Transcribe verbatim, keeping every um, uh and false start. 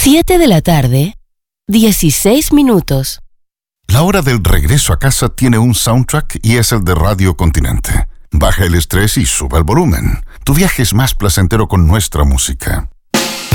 siete de la tarde, dieciséis minutos. La hora del regreso a casa tiene un soundtrack y es el de Radio Continente. Baja el estrés y sube el volumen. Tu viaje es más placentero con nuestra música.